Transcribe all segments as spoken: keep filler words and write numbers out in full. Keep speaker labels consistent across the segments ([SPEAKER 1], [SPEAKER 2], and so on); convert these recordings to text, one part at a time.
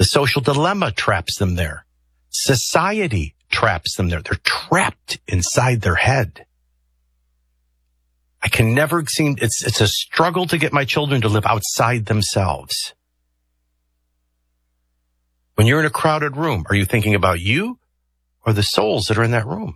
[SPEAKER 1] social dilemma traps them there. Society traps them there. They're trapped inside their head. I can never seem, it's, it's a struggle to get my children to live outside themselves. When you're in a crowded room, are you thinking about you or the souls that are in that room?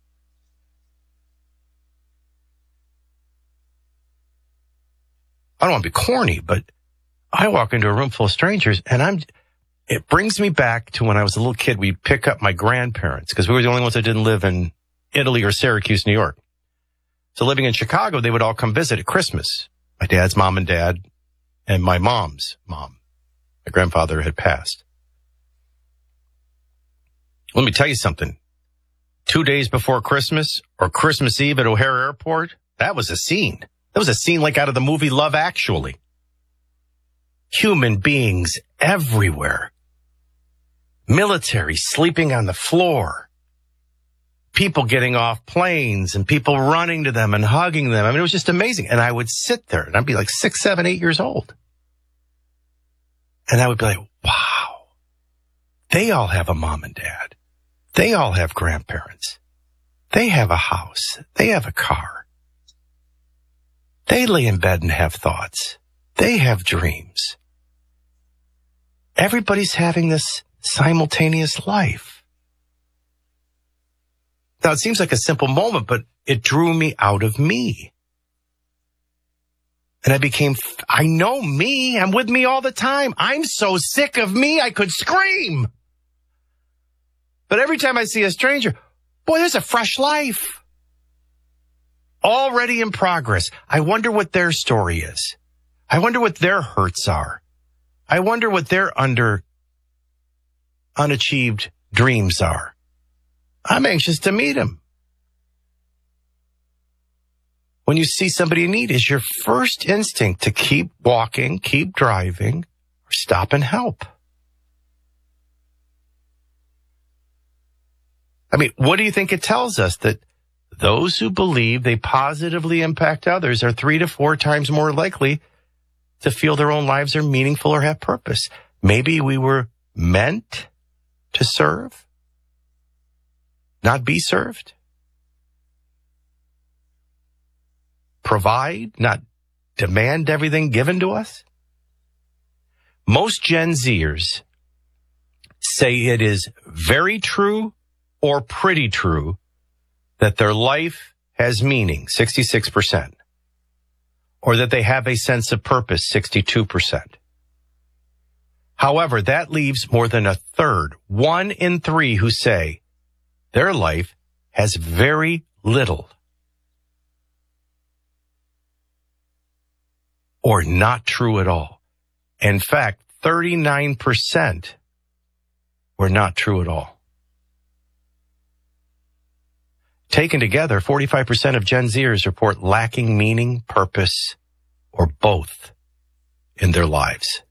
[SPEAKER 1] I don't want to be corny, but I walk into a room full of strangers and I'm, it brings me back to when I was a little kid. We'd pick up my grandparents because we were the only ones that didn't live in Italy or Syracuse, New York. So living in Chicago, they would all come visit at Christmas. My dad's mom and dad and my mom's mom. My grandfather had passed. Let me tell you something. Two days before Christmas or Christmas Eve at O'Hare Airport, that was a scene. That was a scene like out of the movie Love Actually. Human beings everywhere. Military sleeping on the floor. People getting off planes and people running to them and hugging them. I mean, it was just amazing. And I would sit there and I'd be like six, seven, eight years old. And I would be like, wow, they all have a mom and dad. They all have grandparents. They have a house. They have a car. They lay in bed and have thoughts. They have dreams. Everybody's having this simultaneous life. Now, it seems like a simple moment, but it drew me out of me. And I became, I know me. I'm with me all the time. I'm so sick of me, I could scream. But every time I see a stranger, boy, there's a fresh life. Already in progress. I wonder what their story is. I wonder what their hurts are. I wonder what their under unachieved dreams are. I'm anxious to meet him. When you see somebody in need, is your first instinct to keep walking, keep driving, or stop and help? I mean, what do you think it tells us? That those who believe they positively impact others are three to four times more likely to feel their own lives are meaningful or have purpose. Maybe we were meant to serve, not be served. Provide, not demand everything given to us. Most Gen Zers say it is very true or pretty true that their life has meaning, sixty-six percent, or that they have a sense of purpose, sixty-two percent. However, that leaves more than a third, one in three, who say their life has very little or not true at all. In fact, thirty-nine percent were not true at all. Taken together, forty-five percent of Gen Zers report lacking meaning, purpose, or both in their lives.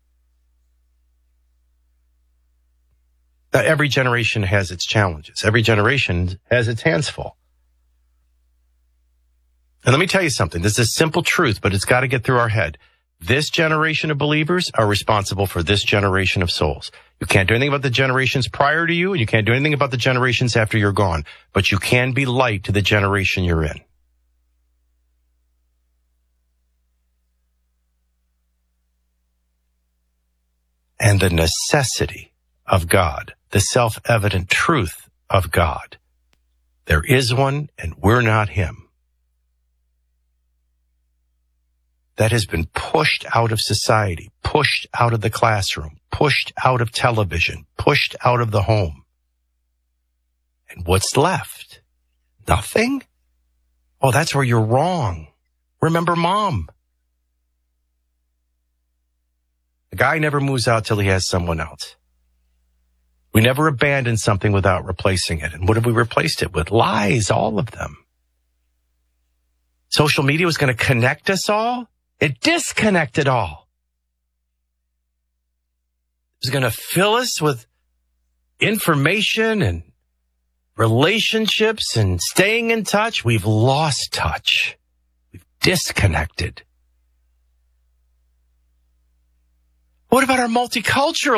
[SPEAKER 1] Now, every generation has its challenges. Every generation has its hands full. And let me tell you something. This is a simple truth, but it's got to get through our head. This generation of believers are responsible for this generation of souls. You can't do anything about the generations prior to you, and you can't do anything about the generations after you're gone. But you can be light to the generation you're in. And the necessity of God, the self-evident truth of God. There is one, and we're not him. That has been pushed out of society, pushed out of the classroom, pushed out of television, pushed out of the home. And what's left? Nothing? Oh, that's where you're wrong. Remember Mom. The guy never moves out till he has someone else. We never abandon something without replacing it. And what have we replaced it with? Lies, all of them. Social media was going to connect us all. It disconnected all. It was going to fill us with information and relationships and staying in touch. We've lost touch. We've disconnected. What about our multicultural